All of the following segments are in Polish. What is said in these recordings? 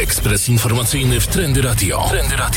Ekspres informacyjny w Trendy Radio.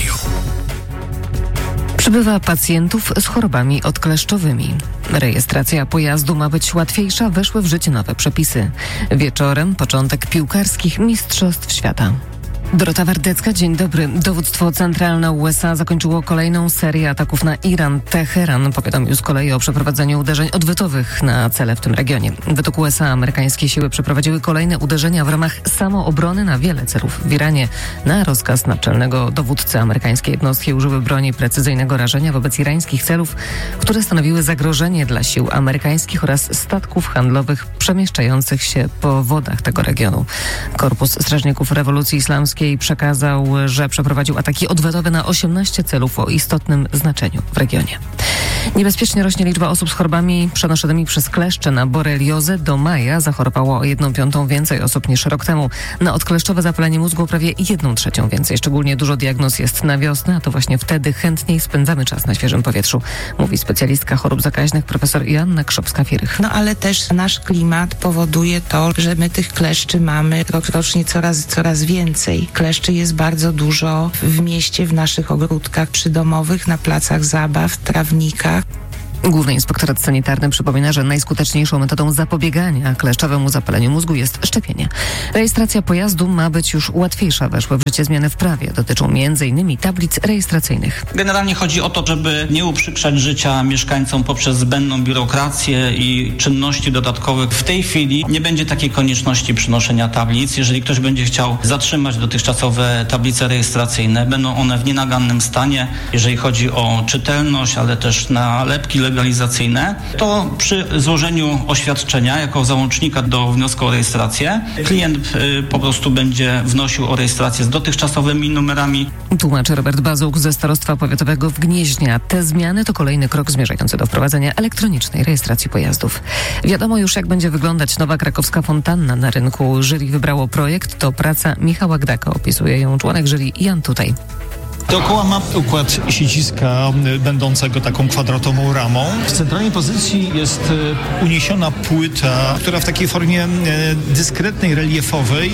Przybywa pacjentów z chorobami odkleszczowymi. Rejestracja pojazdu ma być łatwiejsza, weszły w życie nowe przepisy. Wieczorem początek piłkarskich mistrzostw świata. Dorota Wardecka, dzień dobry. Dowództwo centralne USA zakończyło kolejną serię ataków na Iran. Teheran powiadomił z kolei o przeprowadzeniu uderzeń odwytowych na cele w tym regionie. Według USA amerykańskie siły przeprowadziły kolejne uderzenia w ramach samoobrony na wiele celów w Iranie. Na rozkaz naczelnego dowódcy amerykańskie jednostki użyły broni precyzyjnego rażenia wobec irańskich celów, które stanowiły zagrożenie dla sił amerykańskich oraz statków handlowych przemieszczających się po wodach tego regionu. Korpus Strażników Rewolucji Islamskiej przekazał, że przeprowadził ataki odwetowe na 18 celów o istotnym znaczeniu w regionie. Niebezpiecznie rośnie liczba osób z chorobami przenoszonymi przez kleszcze. Na boreliozę do maja zachorowało o 1/5 więcej osób niż rok temu. Na odkleszczowe zapalenie mózgu prawie 1/3 więcej. Szczególnie dużo diagnoz jest na wiosnę, a to właśnie wtedy chętniej spędzamy czas na świeżym powietrzu, mówi specjalistka chorób zakaźnych profesor Joanna Krzopska-Fierych. No ale też nasz klimat powoduje to, że my tych kleszczy mamy rocznie coraz więcej. Kleszczy jest bardzo dużo w mieście, w naszych ogródkach przydomowych, na placach zabaw, trawnikach. Główny Inspektorat Sanitarny przypomina, że najskuteczniejszą metodą zapobiegania kleszczowemu zapaleniu mózgu jest szczepienie. Rejestracja pojazdu ma być już łatwiejsza. Weszły w życie zmiany w prawie. Dotyczą m.in. tablic rejestracyjnych. Generalnie chodzi o to, żeby nie uprzykrzać życia mieszkańcom poprzez zbędną biurokrację i czynności dodatkowych. W tej chwili nie będzie takiej konieczności przynoszenia tablic. Jeżeli ktoś będzie chciał zatrzymać dotychczasowe tablice rejestracyjne, będą one w nienagannym stanie. Jeżeli chodzi o czytelność, ale też nalepki legalizacyjne, to przy złożeniu oświadczenia jako załącznika do wniosku o rejestrację klient po prostu będzie wnosił o rejestrację z dotychczasowymi numerami. Tłumaczy Robert Bazuk ze Starostwa Powiatowego w Gnieźnie. Te zmiany to kolejny krok zmierzający do wprowadzenia elektronicznej rejestracji pojazdów. Wiadomo już, jak będzie wyglądać nowa krakowska fontanna na rynku. Jury wybrało projekt. To praca Michała Gdaka. Opisuje ją członek jury Jan Tutaj. Dookoła ma układ siedziska będącego taką kwadratową ramą. W centralnej pozycji jest uniesiona płyta, która w takiej formie dyskretnej, reliefowej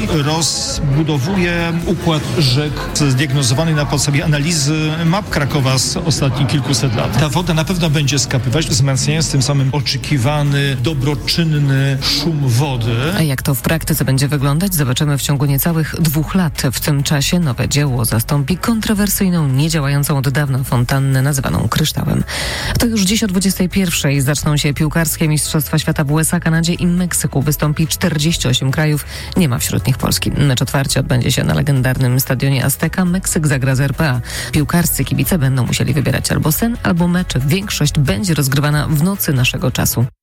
rozbudowuje układ rzek zdiagnozowany na podstawie analizy map Krakowa z ostatnich kilkuset lat. Ta woda na pewno będzie skapywać, wzmacniając tym samym oczekiwany, dobroczynny szum wody. A jak to w praktyce będzie wyglądać, zobaczymy w ciągu niecałych 2 lat. W tym czasie nowe dzieło zastąpi kontrowersyjną, niedziałającą od dawna fontannę nazywaną Kryształem. To już dziś o 21:00 zaczną się piłkarskie Mistrzostwa Świata w USA, Kanadzie i Meksyku. Wystąpi 48 krajów, nie ma wśród nich Polski. Mecz otwarcie odbędzie się na legendarnym stadionie Azteca. Meksyk zagra z RPA. Piłkarscy kibice będą musieli wybierać albo sen, albo mecz. Większość będzie rozgrywana w nocy naszego czasu.